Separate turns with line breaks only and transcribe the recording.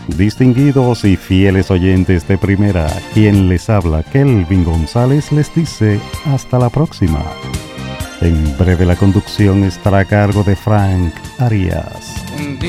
Distinguidos y fieles oyentes de primera, quien les habla, Kelvin González, les dice hasta la próxima. En breve la conducción estará a cargo de Frank Arias.